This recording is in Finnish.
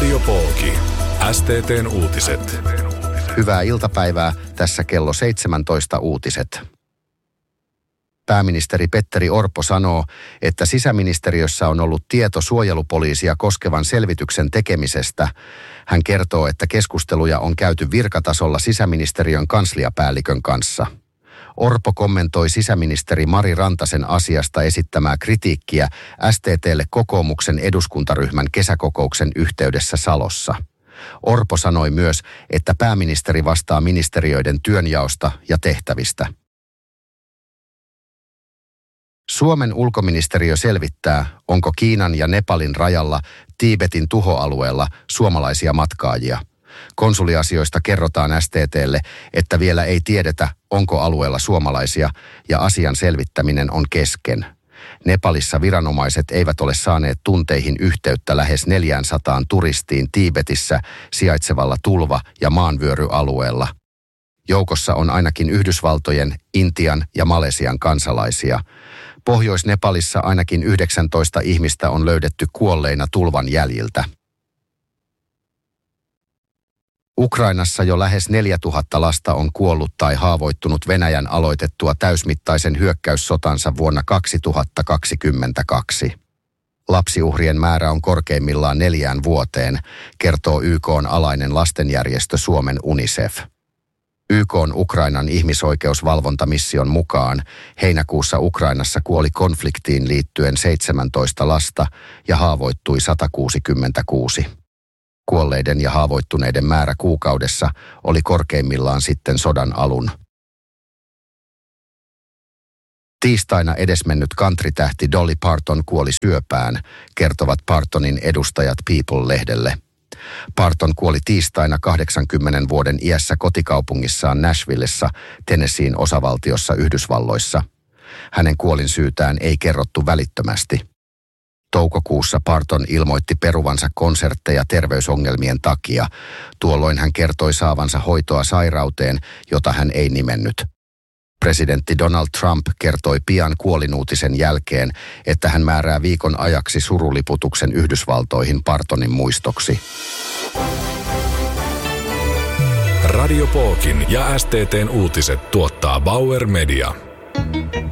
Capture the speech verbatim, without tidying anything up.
Radio Pooki. S T T:n uutiset. Hyvää iltapäivää. Tässä kello seitsemäntoista uutiset. Pääministeri Petteri Orpo sanoo, että sisäministeriössä on ollut tieto suojelupoliisia koskevan selvityksen tekemisestä. Hän kertoo, että keskusteluja on käyty virkatasolla sisäministeriön kansliapäällikön kanssa. Orpo kommentoi sisäministeri Mari Rantasen asiasta esittämää kritiikkiä S T T:lle kokoomuksen eduskuntaryhmän kesäkokouksen yhteydessä Salossa. Orpo sanoi myös, että pääministeri vastaa ministeriöiden työnjaosta ja tehtävistä. Suomen ulkoministeriö selvittää, onko Kiinan ja Nepalin rajalla Tiibetin tuhoalueella suomalaisia matkaajia. Konsuliasioista kerrotaan S T T:lle, että vielä ei tiedetä, onko alueella suomalaisia, ja asian selvittäminen on kesken. Nepalissa viranomaiset eivät ole saaneet tunteihin yhteyttä lähes neljäsataa turistiin Tiibetissä sijaitsevalla tulva- ja maanvyöryalueella. Joukossa on ainakin Yhdysvaltojen, Intian ja Malesian kansalaisia. Pohjois-Nepalissa ainakin yhdeksäntoista ihmistä on löydetty kuolleina tulvan jäljiltä. Ukrainassa jo lähes neljätuhatta lasta on kuollut tai haavoittunut Venäjän aloitettua täysmittaisen hyökkäyssotansa vuonna kaksituhattakaksikymmentäkaksi. Lapsiuhrien määrä on korkeimmillaan neljään vuoteen, kertoo Y K:n alainen lastenjärjestö Suomen UNICEF. Y K:n Ukrainan ihmisoikeusvalvontamission mukaan heinäkuussa Ukrainassa kuoli konfliktiin liittyen seitsemäntoista lasta ja haavoittui sata kuusikymmentäkuusi. Kuolleiden ja haavoittuneiden määrä kuukaudessa oli korkeimmillaan sitten sodan alun. Tiistaina edesmennyt country-tähti Dolly Parton kuoli syöpään, kertovat Partonin edustajat People-lehdelle. Parton kuoli tiistaina kahdeksankymmenen vuoden iässä kotikaupungissaan Nashvillessa, Tennesseein osavaltiossa Yhdysvalloissa. Hänen kuolinsyytään ei kerrottu välittömästi. Toukokuussa Parton ilmoitti peruvansa konsertteja terveysongelmien takia. Tuolloin hän kertoi saavansa hoitoa sairauteen, jota hän ei nimennyt. Presidentti Donald Trump kertoi pian kuolinuutisen jälkeen, että hän määrää viikon ajaksi suruliputuksen Yhdysvaltoihin Partonin muistoksi. Radio Pookin ja S T T:n uutiset tuottaa Bauer Media.